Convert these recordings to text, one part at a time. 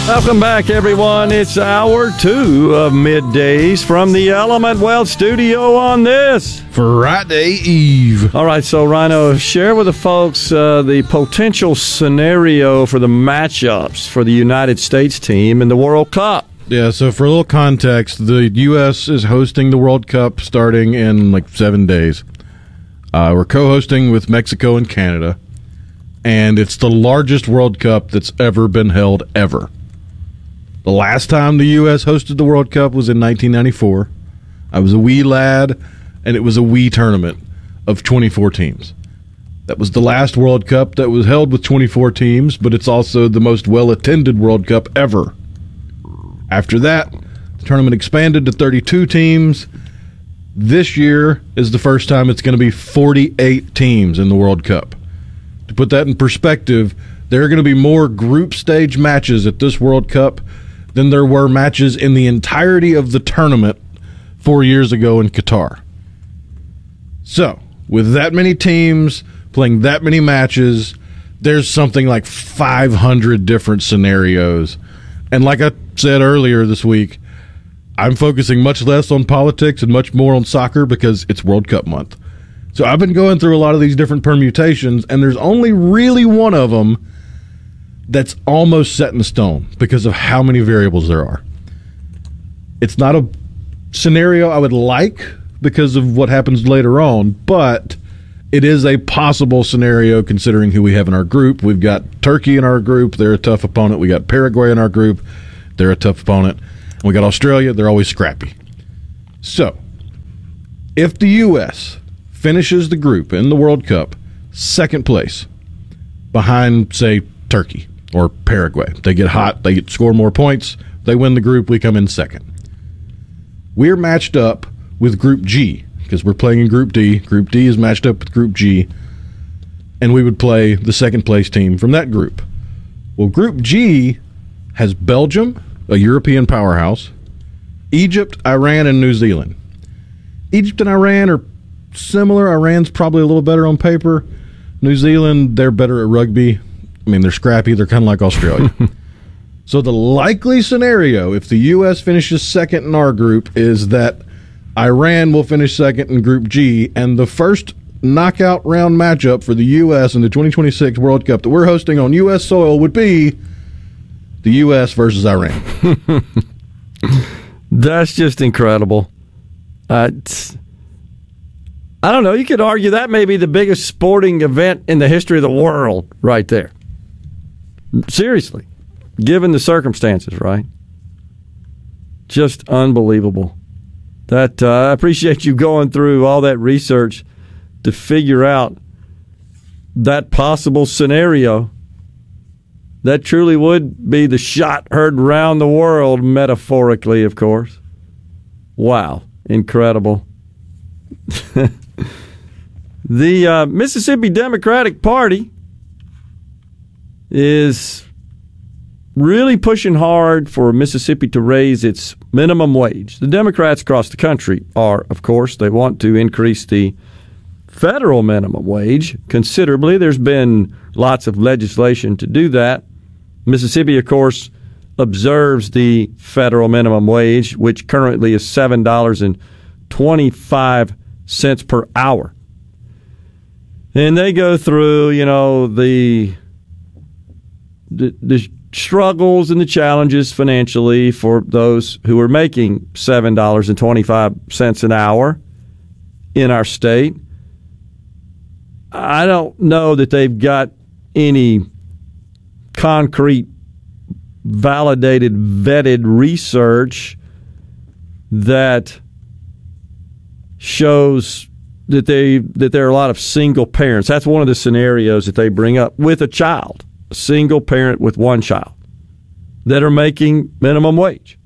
Welcome back, everyone. It's hour 2 of Middays from the Element Wealth Studio on this Friday Eve. All right, so Rhino, share with the folks the potential scenario for the matchups for the United States team in the World Cup. Yeah, so for a little context, the U.S. is hosting the World Cup starting in like 7 days. We're co-hosting with Mexico and Canada, and it's the largest World Cup that's ever been held ever. The last time the U.S. hosted the World Cup was in 1994. I was a wee lad, and it was a wee tournament of 24 teams. That was the last World Cup that was held with 24 teams, but it's also the most well-attended World Cup ever. After that, the tournament expanded to 32 teams. This year is the first time it's going to be 48 teams in the World Cup. To put that in perspective, there are going to be more group stage matches at this World Cup than there were matches in the entirety of the tournament 4 years ago in Qatar. So, with that many teams playing that many matches, there's something like 500 different scenarios. And like I said earlier this week, I'm focusing much less on politics and much more on soccer because it's World Cup month. So I've been going through a lot of these different permutations, and there's only really one of them that's almost set in stone because of how many variables there are. It's not a scenario I would like because of what happens later on, but it is a possible scenario considering who we have in our group. We've got Turkey in our group. They're a tough opponent. We got Paraguay in our group. They're a tough opponent. And we got Australia. They're always scrappy. So, if the U.S. finishes the group in the World Cup second place behind, say, Turkey or Paraguay, they get hot, they score more points, they win the group, we come in second. We're matched up with Group G because we're playing in Group D. Group D is matched up with Group G, and we would play the second place team from that group. Well, Group G has Belgium, a European powerhouse, Egypt, Iran, and New Zealand. Egypt and Iran are similar. Iran's probably a little better on paper. New Zealand, they're better at rugby. I mean, they're scrappy. They're kind of like Australia. So the likely scenario, if the U.S. finishes second in our group, is that Iran will finish second in Group G, and the first knockout round matchup for the U.S. in the 2026 World Cup that we're hosting on U.S. soil would be the U.S. versus Iran. That's just incredible. I don't know. You could argue that may be the biggest sporting event in the history of the world right there. Seriously, given the circumstances, right? Just unbelievable. That I appreciate you going through all that research to figure out that possible scenario. That truly would be the shot heard around the world, metaphorically, of course. Wow, incredible. The Mississippi Democratic Party is really pushing hard for Mississippi to raise its minimum wage. The Democrats across the country are, of course, they want to increase the federal minimum wage considerably. There's been lots of legislation to do that. Mississippi, of course, observes the federal minimum wage, which currently is $7.25 per hour. And they go through, the struggles and the challenges financially for those who are making $7.25 an hour in our state. I don't know that they've got any concrete, validated, vetted research that shows that there are a lot of single parents. That's one of the scenarios that they bring up with a child, a single parent with one child, that are making minimum wage.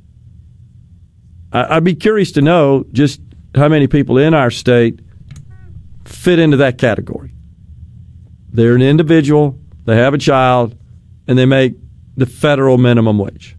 I'd be curious to know just how many people in our state fit into that category. They're an individual, they have a child, and they make the federal minimum wage.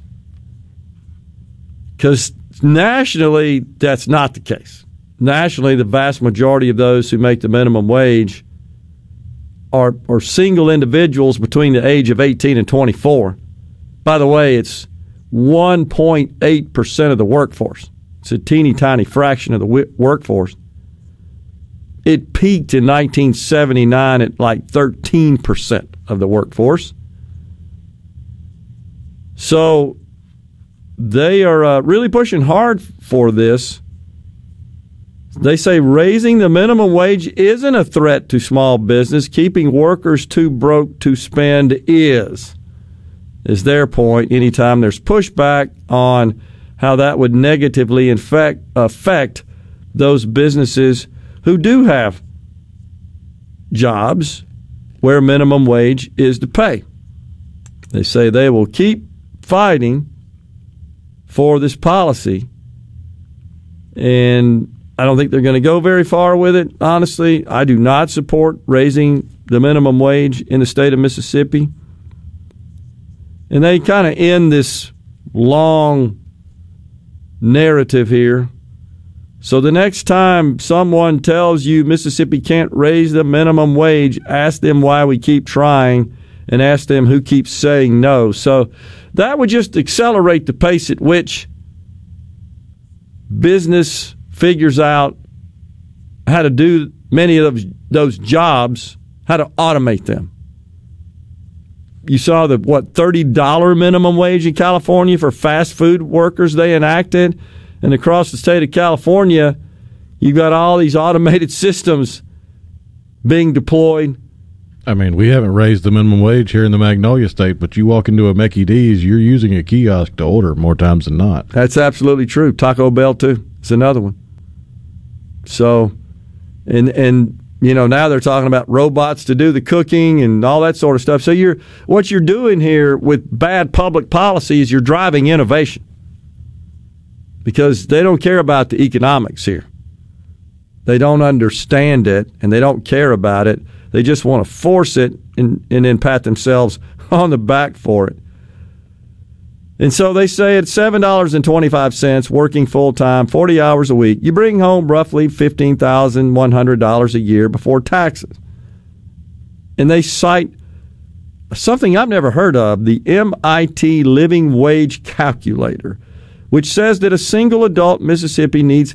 Because nationally, that's not the case. Nationally, the vast majority of those who make the minimum wage are single individuals between the age of 18 and 24. by the way, it's 1.8% of the workforce. It's a teeny tiny fraction of the workforce. It peaked in 1979 at like 13% of the workforce. So they are really pushing hard for this. They say raising the minimum wage isn't a threat to small business. Keeping workers too broke to spend is their point. Anytime there's pushback on how that would negatively affect those businesses who do have jobs where minimum wage is the pay. They say they will keep fighting for this policy, and I don't think they're going to go very far with it. Honestly, I do not support raising the minimum wage in the state of Mississippi. And they kind of end this long narrative here. So the next time someone tells you Mississippi can't raise the minimum wage, ask them why we keep trying and ask them who keeps saying no. So that would just accelerate the pace at which business figures out how to do many of those jobs, how to automate them. You saw the, $30 minimum wage in California for fast food workers they enacted. And across the state of California, you've got all these automated systems being deployed. I mean, we haven't raised the minimum wage here in the Magnolia State, but you walk into a Mickey D's, you're using a kiosk to order more times than not. That's absolutely true. Taco Bell, too. It's another one. So, and you know, now they're talking about robots to do the cooking and all that sort of stuff. So what you're doing here with bad public policy is you're driving innovation, because they don't care about the economics here. They don't understand it, and they don't care about it. They just want to force it and then pat themselves on the back for it. And so they say at $7.25, working full-time, 40 hours a week, you bring home roughly $15,100 a year before taxes. And they cite something I've never heard of, the MIT Living Wage Calculator, which says that a single adult Mississippi needs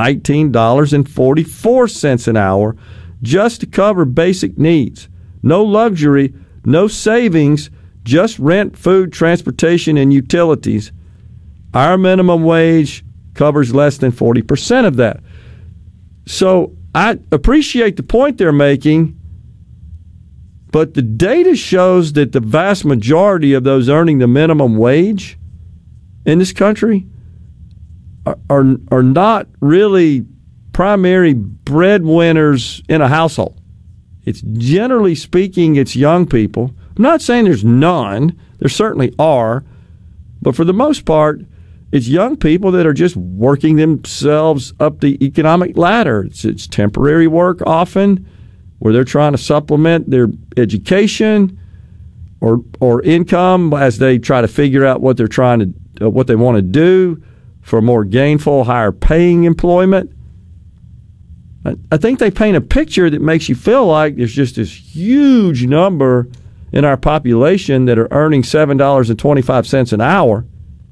$19.44 an hour just to cover basic needs. No luxury, no savings, just rent, food, transportation, and utilities. Our minimum wage covers less than 40% of that. So I appreciate the point they're making, but the data shows that the vast majority of those earning the minimum wage in this country are not really primary breadwinners in a household. It's generally speaking, it's young people. I'm not saying there's none. There certainly are. But for the most part, it's young people that are just working themselves up the economic ladder. It's temporary work often, where they're trying to supplement their education or income as they try to figure out what what they want to do for more gainful, higher paying employment. I think they paint a picture that makes you feel like there's just this huge number in our population that are earning $7.25 an hour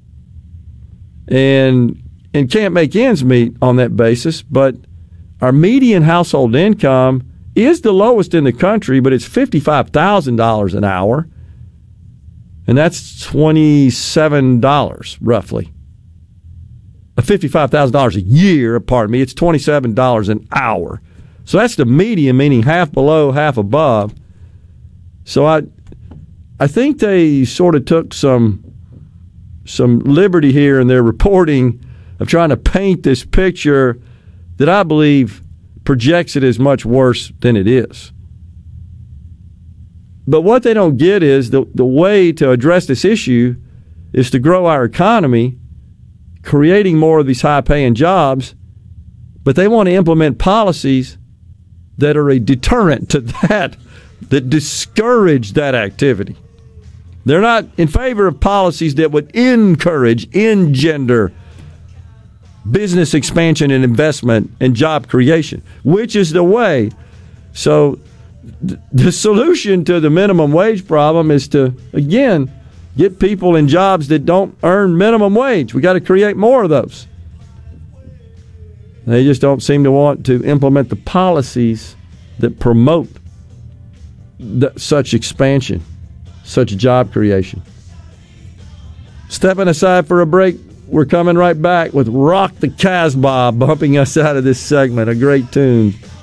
and can't make ends meet on that basis. But our median household income is the lowest in the country, but it's $55,000 an hour, and that's $27 roughly. $55,000 a year, pardon me, it's $27 an hour. So that's the median, meaning half below, half above. So I think they sort of took some liberty here in their reporting of trying to paint this picture that I believe projects it as much worse than it is. But what they don't get is the way to address this issue is to grow our economy, creating more of these high-paying jobs, but they want to implement policies that are a deterrent to that discourage that activity. They're not in favor of policies that would engender business expansion and investment and job creation, which is the way. So the solution to the minimum wage problem is to, again, Get people in jobs that don't earn minimum wage. We got to create more of those. They just don't seem to want to implement the policies that promote such expansion, such job creation. Stepping aside for a break, we're coming right back with Rock the Casbah bumping us out of this segment. A great tune.